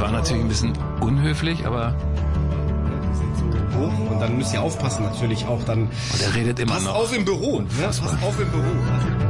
War natürlich ein bisschen unhöflich, aber... Und dann müsst ihr aufpassen natürlich auch dann. Und er redet immer Passt noch. auf im Büro. Ne? Passt auf im Büro.